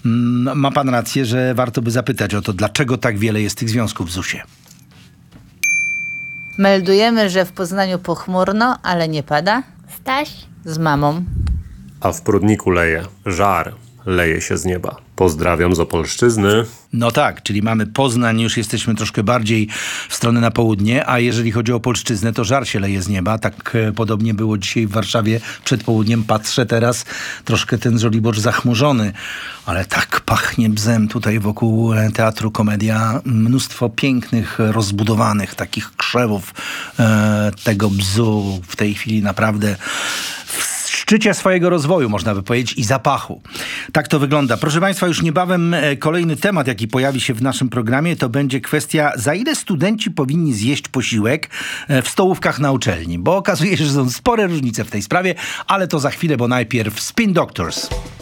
Ma pan rację, że warto by zapytać o to, dlaczego tak wiele jest tych związków w ZUS-ie. Meldujemy, że w Poznaniu pochmurno, ale nie pada. Staś? Z mamą. A w Prudniku leje żar, leje się z nieba. Pozdrawiam z Opolszczyzny. No tak, czyli mamy Poznań, już jesteśmy troszkę bardziej w stronę na południe, a jeżeli chodzi o Opolszczyznę, to żar się leje z nieba. Tak podobnie było dzisiaj w Warszawie przed południem. Patrzę teraz, troszkę ten Żoliborz zachmurzony, ale tak pachnie bzem tutaj wokół Teatru Komedia. Mnóstwo pięknych, rozbudowanych takich krzewów tego bzu w tej chwili naprawdę w szczycie swojego rozwoju, można by powiedzieć, i zapachu. Tak to wygląda. Proszę Państwa, już niebawem kolejny temat, jaki pojawi się w naszym programie, to będzie kwestia, za ile studenci powinni zjeść posiłek w stołówkach na uczelni, bo okazuje się, że są spore różnice w tej sprawie, ale to za chwilę, bo najpierw Spin Doctors.